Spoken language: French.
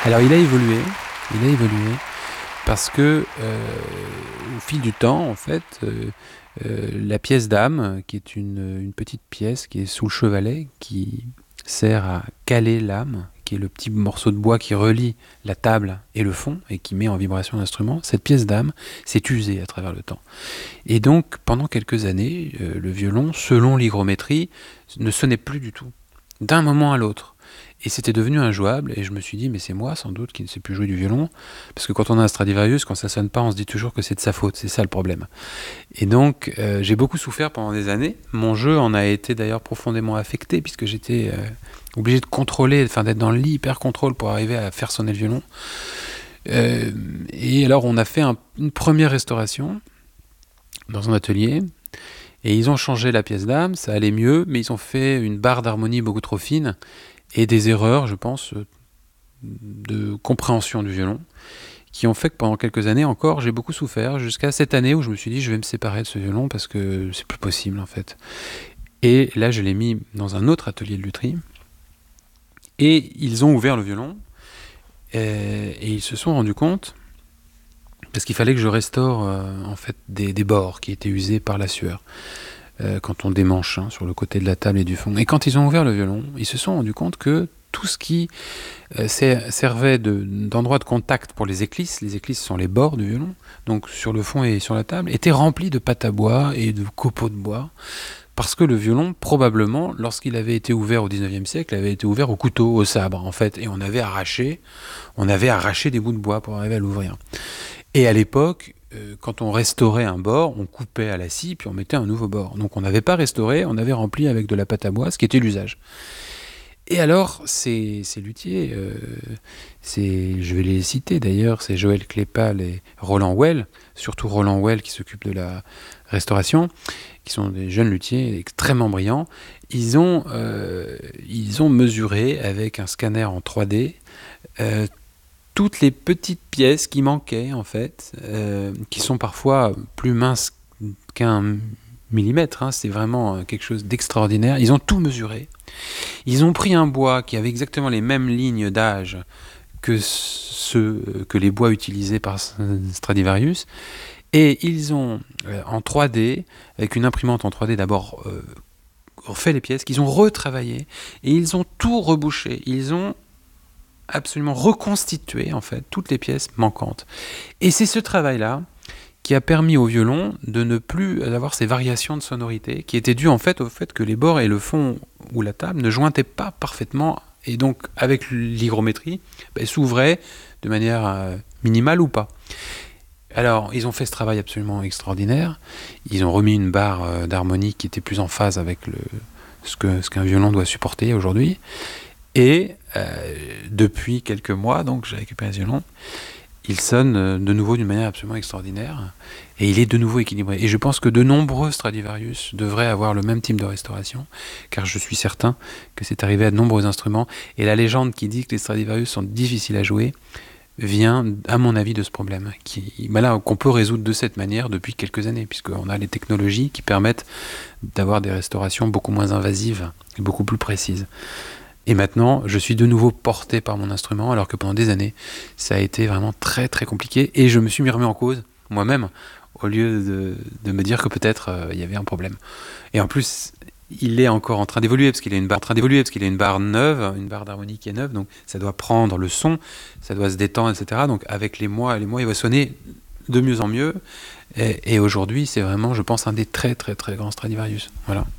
Alors il a évolué parce que au fil du temps, en fait, la pièce d'âme, qui est une petite pièce qui est sous le chevalet, qui sert à caler l'âme, qui est le petit morceau de bois qui relie la table et le fond et qui met en vibration l'instrument, cette pièce d'âme s'est usée à travers le temps. Et donc, pendant quelques années, le violon, selon l'hygrométrie, ne sonnait plus du tout, d'un moment à l'autre. Et c'était devenu injouable, et je me suis dit, mais c'est moi sans doute qui ne sais plus jouer du violon, parce que quand on a un Stradivarius, quand ça sonne pas, on se dit toujours que c'est de sa faute, c'est ça le problème. Et donc, j'ai beaucoup souffert pendant des années. Mon jeu en a été d'ailleurs profondément affecté, puisque j'étais obligé de contrôler, enfin d'être dans l'hyper-contrôle pour arriver à faire sonner le violon. Et alors, on a fait une première restauration dans un atelier, et ils ont changé la pièce d'âme, ça allait mieux, mais ils ont fait une barre d'harmonie beaucoup trop fine, et des erreurs, je pense, de compréhension du violon, qui ont fait que pendant quelques années encore, j'ai beaucoup souffert, jusqu'à cette année où je me suis dit, je vais me séparer de ce violon, parce que c'est plus possible, en fait. Et là, je l'ai mis dans un autre atelier de lutherie, et ils ont ouvert le violon, et ils se sont rendus compte, parce qu'il fallait que je restaure en fait des bords qui étaient usés par la sueur. Quand on démanche sur le côté de la table et du fond. Et quand ils ont ouvert le violon, ils se sont rendus compte que tout ce qui servait d'endroit de contact pour les éclisses sont les bords du violon, donc sur le fond et sur la table, était rempli de pâte à bois et de copeaux de bois, parce que le violon, probablement, lorsqu'il avait été ouvert au 19e siècle, avait été ouvert au couteau, au sabre, en fait, et on avait arraché des bouts de bois pour arriver à l'ouvrir. Et à l'époque, quand on restaurait un bord, on coupait à la scie, puis on mettait un nouveau bord. Donc on n'avait pas restauré, on avait rempli avec de la pâte à bois, ce qui était l'usage. Et alors, ces luthiers, je vais les citer d'ailleurs, c'est Joël Clépal et Roland Well, surtout Roland Well qui s'occupe de la restauration, qui sont des jeunes luthiers extrêmement brillants. Ils ont mesuré avec un scanner en 3D toutes les petites pièces qui manquaient, en fait, qui sont parfois plus minces qu'un millimètre, c'est vraiment quelque chose d'extraordinaire. Ils ont tout mesuré. Ils ont pris un bois qui avait exactement les mêmes lignes d'âge que les bois utilisés par Stradivarius, et ils ont, en 3D, avec une imprimante en 3D d'abord, refait les pièces, qu'ils ont retravaillé, et ils ont tout rebouché. Ils ont absolument reconstituer en fait toutes les pièces manquantes. Et c'est ce travail-là qui a permis au violon de ne plus avoir ces variations de sonorité qui étaient dues en fait au fait que les bords et le fond ou la table ne jointaient pas parfaitement, et donc avec l'hygrométrie, s'ouvraient de manière minimale ou pas. Alors, ils ont fait ce travail absolument extraordinaire. Ils ont remis une barre d'harmonie qui était plus en phase avec ce qu'un violon doit supporter aujourd'hui. Et depuis quelques mois, donc j'ai récupéré ce violon, il sonne de nouveau d'une manière absolument extraordinaire, et il est de nouveau équilibré. Et je pense que de nombreux Stradivarius devraient avoir le même type de restauration, car je suis certain que c'est arrivé à de nombreux instruments, et la légende qui dit que les Stradivarius sont difficiles à jouer vient, à mon avis, de ce problème, qu'on peut résoudre de cette manière depuis quelques années, puisqu'on a les technologies qui permettent d'avoir des restaurations beaucoup moins invasives et beaucoup plus précises. Et maintenant, je suis de nouveau porté par mon instrument, alors que pendant des années, ça a été vraiment très très compliqué, et je me suis mis remis en cause, moi-même, au lieu de me dire que peut-être il y avait un problème. Et en plus, il est encore en train d'évoluer, parce qu'il a une barre neuve, une barre d'harmonie qui est neuve, donc ça doit prendre le son, ça doit se détendre, etc. Donc avec les mois, il va sonner de mieux en mieux, et aujourd'hui, c'est vraiment, je pense, un des très très très grands Stradivarius. Voilà.